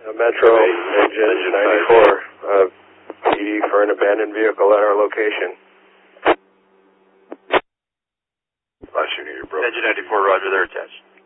Metro, engine 94, PD for an abandoned vehicle at our location. Last unit, you're broken. Engine 94, roger, they're attached.